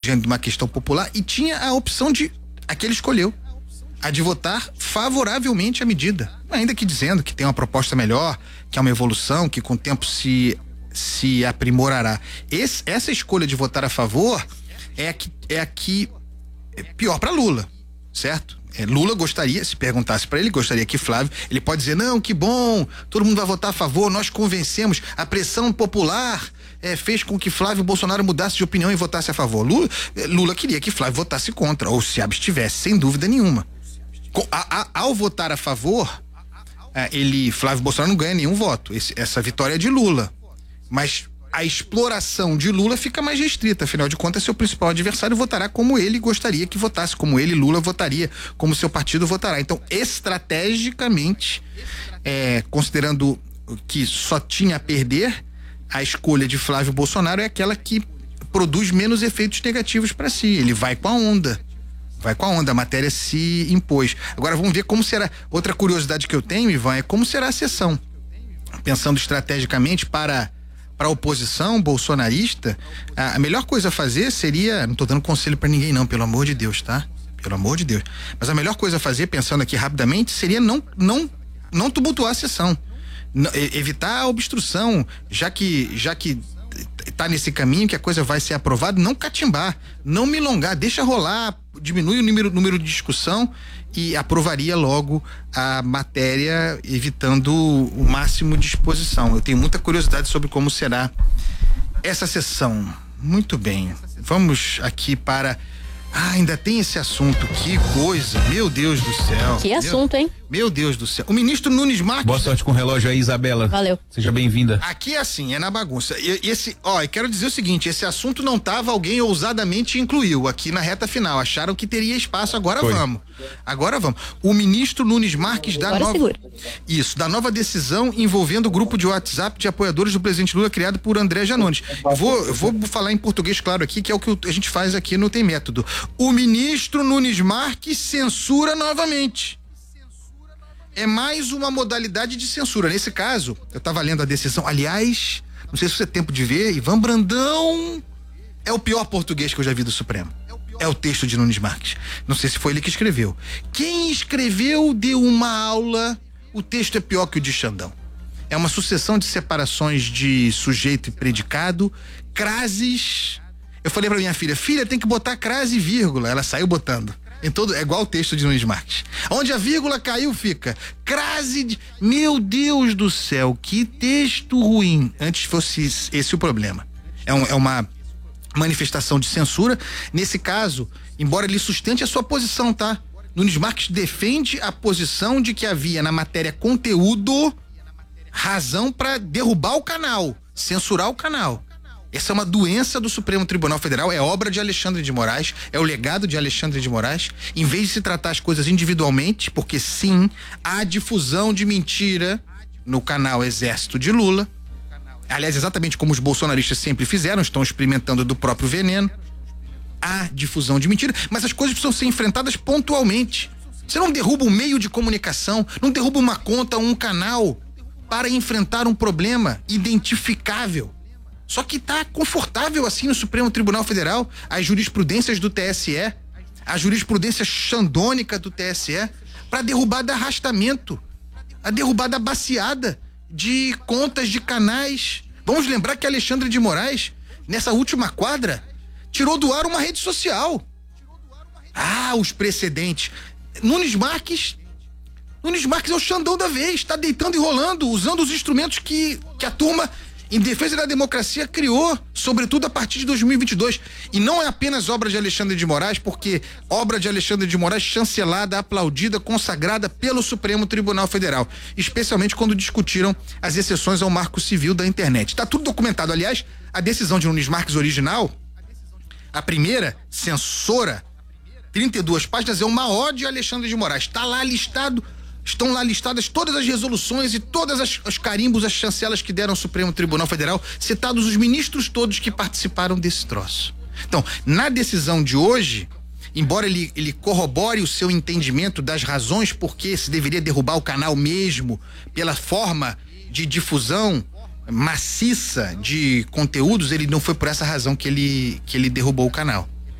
diante de uma questão popular, e tinha a opção a que ele escolheu, a de votar favoravelmente à medida, ainda que dizendo que tem uma proposta melhor, que é uma evolução, que com o tempo se aprimorará. Essa escolha de votar a favor é a que é pior para Lula, certo? Lula gostaria, se perguntasse para ele, gostaria que Flávio, ele pode dizer, não, que bom, todo mundo vai votar a favor, nós convencemos, a pressão popular fez com que Flávio Bolsonaro mudasse de opinião e votasse a favor. Lula queria que Flávio votasse contra, ou se abstivesse, sem dúvida nenhuma. Ao votar a favor, Flávio Bolsonaro não ganha nenhum voto, essa vitória é de Lula, mas a exploração de Lula fica mais restrita, afinal de contas, seu principal adversário votará como ele gostaria que votasse, como ele, Lula, votaria, como seu partido votará. Então, estrategicamente, considerando que só tinha a perder, a escolha de Flávio Bolsonaro é aquela que produz menos efeitos negativos para si. Ele vai com a onda. A matéria se impôs. Agora vamos ver como será. Outra curiosidade que eu tenho, Ivan, é como será a sessão. Pensando estrategicamente para a oposição bolsonarista, a melhor coisa a fazer seria, não tô dando conselho para ninguém não, pelo amor de Deus, tá? Pelo amor de Deus. Mas a melhor coisa a fazer, pensando aqui rapidamente, seria não tumultuar a sessão. Evitar a obstrução, já que tá nesse caminho que a coisa vai ser aprovada, não catimbar, não milongar, deixa rolar, diminui o número de discussão e aprovaria logo a matéria, evitando o máximo de exposição. Eu tenho muita curiosidade sobre como será essa sessão. Muito bem, vamos aqui para... ainda tem esse assunto, que coisa, meu Deus do céu. Que assunto, hein? Meu Deus do céu. O ministro Nunes Marques... Boa sorte com o relógio aí, Isabela. Valeu. Seja bem-vinda. Aqui é assim, é na bagunça. Eu quero dizer o seguinte, esse assunto não tava, alguém ousadamente incluiu aqui na reta final, acharam que teria espaço, agora vamos. O ministro Nunes Marques da nova decisão envolvendo o grupo de WhatsApp de apoiadores do presidente Lula criado por André Janones. Eu vou falar em português claro aqui, que é o que a gente faz aqui no Tem Método. O ministro Nunes Marques censura novamente. É mais uma modalidade de censura. Nesse caso, eu estava lendo a decisão. Aliás, não sei se você tem tempo de ver, Ivan Brandão é o pior português que eu já vi do Supremo. É o texto de Nunes Marques. Não sei se foi ele que escreveu. Quem escreveu deu uma aula. O texto é pior que o de Xandão. É uma sucessão de separações de sujeito e predicado, crases. Eu falei pra minha filha, tem que botar crase e vírgula. Ela saiu botando. É igual o texto de Nunes Marques. Onde a vírgula caiu, fica crase de... Meu Deus do céu, que texto ruim. Antes fosse esse o problema. É uma manifestação de censura. Nesse caso, embora ele sustente a sua posição, tá? Nunes Marques defende a posição de que havia na matéria conteúdo razão para derrubar o canal, censurar o canal. Essa é uma doença do Supremo Tribunal Federal, é obra de Alexandre de Moraes, é o legado de Alexandre de Moraes. Em vez de se tratar as coisas individualmente, porque sim, há difusão de mentira no canal Exército de Lula. Aliás, exatamente como os bolsonaristas sempre fizeram, estão experimentando do próprio veneno. Há difusão de mentira, mas as coisas precisam ser enfrentadas pontualmente. Você não derruba um meio de comunicação, não derruba uma conta, um canal, para enfrentar um problema identificável. Só que tá confortável assim no Supremo Tribunal Federal, as jurisprudências do TSE, a jurisprudência xandônica do TSE, para derrubar do arrastamento, a derrubar da baciada de contas de canais. Vamos lembrar que Alexandre de Moraes, nessa última quadra, tirou do ar uma rede social. Os precedentes. Nunes Marques é o Xandão da vez, tá deitando e rolando, usando os instrumentos que a turma em defesa da democracia criou, sobretudo a partir de 2022. E não é apenas obra de Alexandre de Moraes, porque obra de Alexandre de Moraes chancelada, aplaudida, consagrada pelo Supremo Tribunal Federal, especialmente quando discutiram as exceções ao Marco Civil da internet. Tá tudo documentado. Aliás, a decisão de Nunes Marques original, a primeira, censora, 32 páginas, é uma ode de Alexandre de Moraes. Tá lá listado. Estão lá listadas todas as resoluções e todas os carimbos, as chancelas que deram ao Supremo Tribunal Federal, citados os ministros todos que participaram desse troço. Então, na decisão de hoje, embora ele corrobore o seu entendimento das razões por que se deveria derrubar o canal mesmo, pela forma de difusão maciça de conteúdos, ele não foi por essa razão que ele derrubou o canal.